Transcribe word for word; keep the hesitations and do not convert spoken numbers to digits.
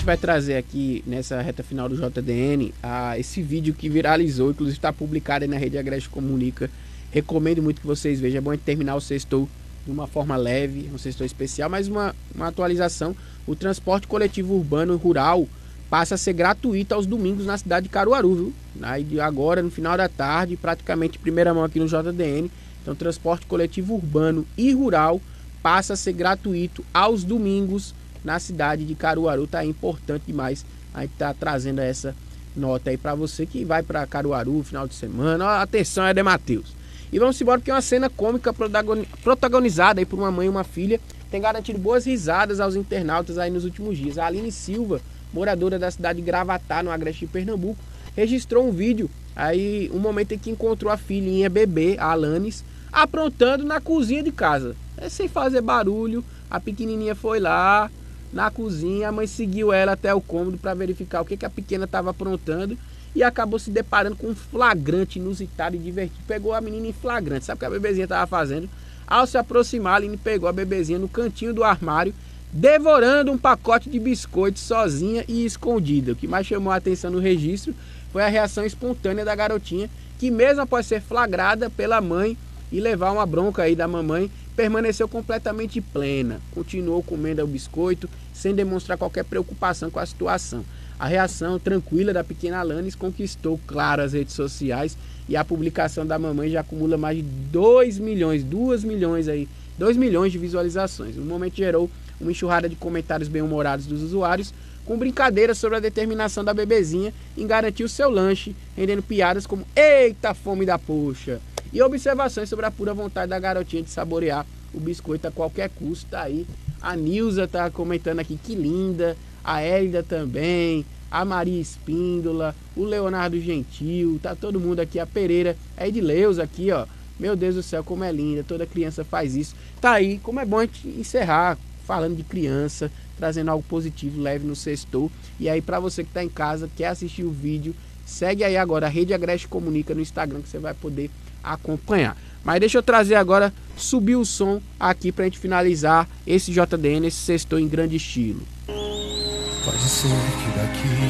gente vai trazer aqui, nessa reta final do J D N, a, esse vídeo que viralizou, inclusive está publicado aí na Rede Agreste Comunica. Recomendo muito que vocês vejam. É bom a gente terminar o sextou de uma forma leve, um sextou especial, mas uma, uma atualização. O transporte coletivo urbano rural passa a ser gratuito aos domingos na cidade de Caruaru, viu? Aí agora, no final da tarde, praticamente primeira mão aqui no J D N. Então, transporte coletivo urbano e rural passa a ser gratuito aos domingos na cidade de Caruaru. Tá importante demais a gente tá trazendo essa nota aí para você que vai para Caruaru final de semana. Ó, atenção, é de Matheus. E vamos embora porque é uma cena cômica protagonizada aí por uma mãe e uma filha tem garantido boas risadas aos internautas aí nos últimos dias. A Aline Silva, moradora da cidade de Gravatá, no Agreste de Pernambuco, registrou um vídeo aí, um momento em que encontrou a filhinha bebê, a Alanis, aprontando na cozinha de casa. É, sem fazer barulho, a pequenininha foi lá na cozinha, a mãe seguiu ela até o cômodo para verificar o que, que a pequena estava aprontando e acabou se deparando com um flagrante inusitado e divertido. Pegou a menina em flagrante. Sabe o que a bebezinha estava fazendo? Ao se aproximar, a Aline pegou a bebezinha no cantinho do armário, devorando um pacote de biscoitos sozinha e escondida. O que mais chamou a atenção no registro foi a reação espontânea da garotinha, que mesmo após ser flagrada pela mãe e levar uma bronca aí da mamãe, permaneceu completamente plena. Continuou comendo o biscoito sem demonstrar qualquer preocupação com a situação. A reação tranquila da pequena Alanis conquistou, claro, as redes sociais, e a publicação da mamãe já acumula mais de dois milhões, dois milhões aí, dois milhões de visualizações. No momento gerou uma enxurrada de comentários bem-humorados dos usuários, com brincadeiras sobre a determinação da bebezinha em garantir o seu lanche, rendendo piadas como "Eita, fome da poxa!" e observações sobre a pura vontade da garotinha de saborear o biscoito a qualquer custo. Tá aí, a Nilza tá comentando aqui que linda, a Hélida também, a Maria Espíndola, o Leonardo Gentil, tá todo mundo aqui, a Pereira, a Edileuza aqui, ó, meu Deus do céu, como é linda, toda criança faz isso. Tá aí, como é bom a gente encerrar falando de criança, trazendo algo positivo, leve no sextou. E aí, para você que tá em casa, quer assistir o vídeo, segue aí agora a Rede Agreste Comunica no Instagram, que você vai poder acompanhar. Mas deixa eu trazer agora, subir o som aqui pra gente finalizar esse J D N, esse sextou em grande estilo. Pode ser que daqui